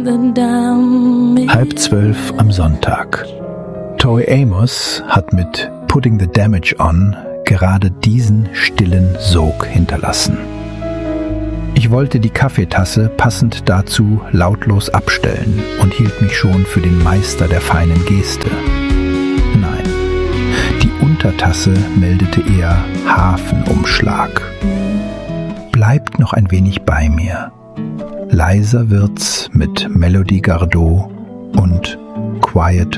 11:30 am Sonntag. Tori Amos hat mit Putting the Damage On gerade diesen stillen Sog hinterlassen. Ich wollte die Kaffeetasse passend dazu lautlos abstellen und hielt mich schon für den Meister der feinen Geste. Nein, die Untertasse meldete eher Hafenumschlag. Bleibt noch ein wenig bei mir. Leiser wird's mit Melody Gardot und Quiet